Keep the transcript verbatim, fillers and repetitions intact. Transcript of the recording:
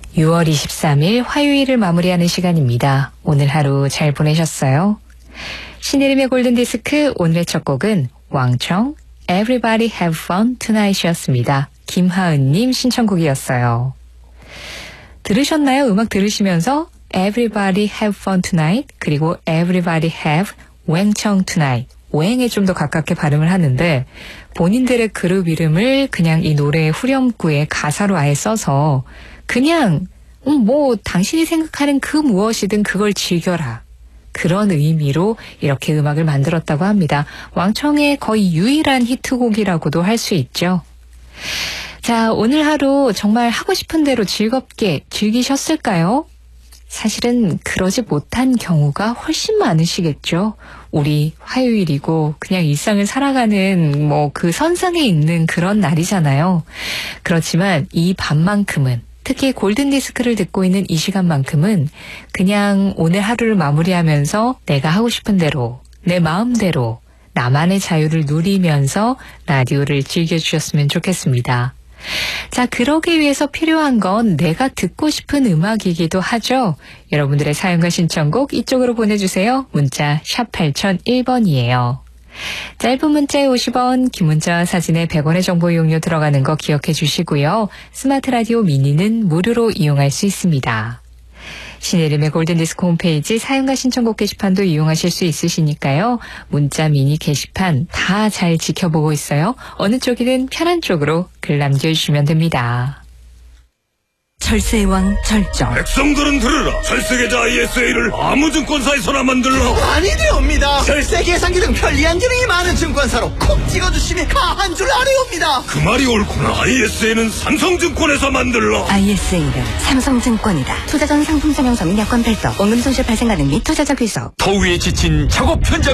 유월 이십삼일 화요일을 마무리하는 시간입니다. 오늘 하루 잘 보내셨어요? 신혜림의 골든디스크 오늘의 첫 곡은 왕청 Everybody Have Fun Tonight이었습니다. 김하은님 신청곡이었어요. 들으셨나요? 음악 들으시면서 Everybody Have Fun Tonight 그리고 Everybody Have 왕청 Tonight 오행에 좀 더 가깝게 발음을 하는데 본인들의 그룹 이름을 그냥 이 노래의 후렴구에 가사로 아예 써서 그냥 음, 뭐 당신이 생각하는 그 무엇이든 그걸 즐겨라. 그런 의미로 이렇게 음악을 만들었다고 합니다. 왕청의 거의 유일한 히트곡이라고도 할 수 있죠. 자, 오늘 하루 정말 하고 싶은 대로 즐겁게 즐기셨을까요? 사실은 그러지 못한 경우가 훨씬 많으시겠죠. 우리 화요일이고 그냥 일상을 살아가는 뭐 그 선상에 있는 그런 날이잖아요. 그렇지만 이 밤만큼은 특히 골든디스크를 듣고 있는 이 시간만큼은 그냥 오늘 하루를 마무리하면서 내가 하고 싶은 대로 내 마음대로 나만의 자유를 누리면서 라디오를 즐겨주셨으면 좋겠습니다. 자, 그러기 위해서 필요한 건 내가 듣고 싶은 음악이기도 하죠. 여러분들의 사연과 신청곡 이쪽으로 보내주세요. 문자 샵 팔공공일 번이에요. 짧은 문자에 오십 원, 긴 문자와 사진에 백 원의 정보 이용료 들어가는 거 기억해 주시고요. 스마트 라디오 미니는 무료로 이용할 수 있습니다. 신혜림의 골든디스크 홈페이지 사연과 신청곡 게시판도 이용하실 수 있으시니까요. 문자 미니 게시판 다 잘 지켜보고 있어요. 어느 쪽이든 편한 쪽으로 글 남겨주시면 됩니다. 철새의 왕 절정. 백성들은 들으라. 철새계좌 아이에스에이를 아무 증권사에서나 만들라. 아니 되옵니다. 철새 계산기 등 편리한 기능이 많은 증권사로 콕 찍어주시면 가한 줄 아래옵니다. 그 말이 옳구나. 아이에스에이는 삼성증권에서 만들라. 아이에스에이는 삼성증권이다. 투자 전 상품 설명서 및 약관 별도, 원금 손실 발생 가능 및 투자자 귀속. 더위에 지친 작업 현장